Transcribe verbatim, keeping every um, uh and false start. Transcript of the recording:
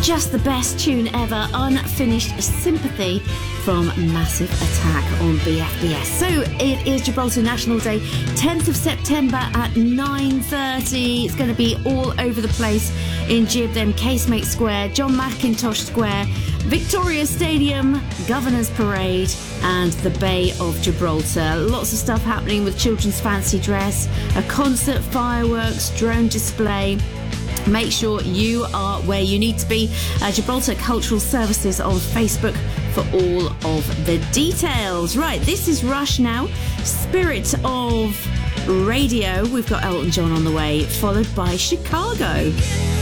just the best tune ever, Unfinished Sympathy from Massive Attack on B F B S. So it is Gibraltar National Day, tenth of September at nine thirty. It's going to be all over the place in Gib, then Casemate Square, John McIntosh Square, Victoria Stadium, Governor's Parade and the Bay of Gibraltar. Lots of stuff happening with children's fancy dress, a concert, fireworks, drone display. Make sure you are where you need to be. Uh, Gibraltar Cultural Services on Facebook for all of the details. Right, this is Rush now. Spirit of Radio. We've got Elton John on the way, followed by Chicago.